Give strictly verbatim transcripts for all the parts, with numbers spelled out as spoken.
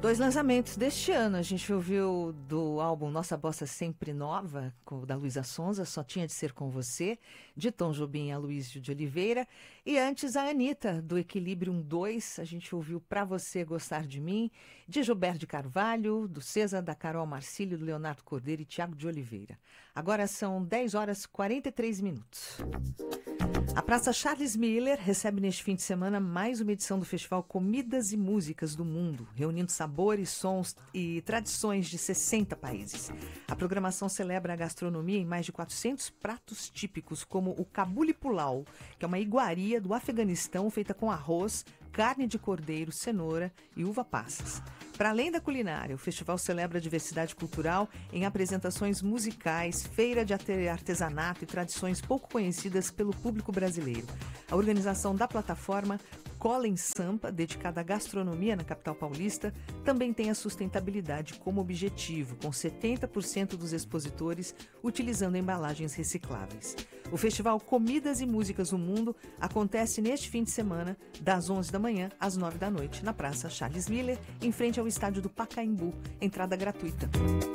Dois lançamentos deste ano. A gente ouviu do álbum Nossa Bossa Sempre Nova, com, da Luísa Sonza, Só Tinha de Ser Com Você, de Tom Jobim e Aloysio de Oliveira. E antes a Anitta, do Equilibrium dois, a gente ouviu Pra Você Gostar de Mim, de Gilberto de Carvalho, do César, da Carol Marcílio, do Leonardo Cordeiro e Tiago de Oliveira. Agora são dez horas e quarenta e três minutos. A Praça Charles Miller recebe neste fim de semana mais uma edição do Festival Comidas e Músicas do Mundo, reunindo sabores, sons e tradições de sessenta países. A programação celebra a gastronomia em mais de quatrocentos pratos típicos, como o Kabuli Pulau, que é uma iguaria do Afeganistão feita com arroz, carne de cordeiro, cenoura e uva passas. Para além da culinária, o festival celebra a diversidade cultural em apresentações musicais, feira de artesanato e tradições pouco conhecidas pelo público brasileiro. A organização da plataforma Cola em Sampa, dedicada à gastronomia na capital paulista, também tem a sustentabilidade como objetivo, com setenta por cento dos expositores utilizando embalagens recicláveis. O festival Comidas e Músicas do Mundo acontece neste fim de semana, das onze da manhã às nove da noite, na Praça Charles Miller, em frente ao estádio do Pacaembu, entrada gratuita.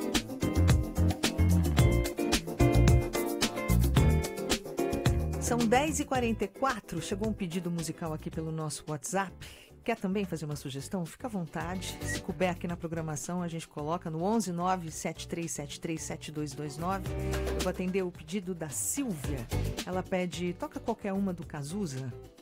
São dez e quarenta e quatro, chegou um pedido musical aqui pelo nosso WhatsApp. Quer também fazer uma sugestão? Fica à vontade. Se couber aqui na programação, a gente coloca no onze nove sete três sete três sete dois dois nove. Eu vou atender o pedido da Silvia. Ela pede, toca qualquer uma do Cazuza.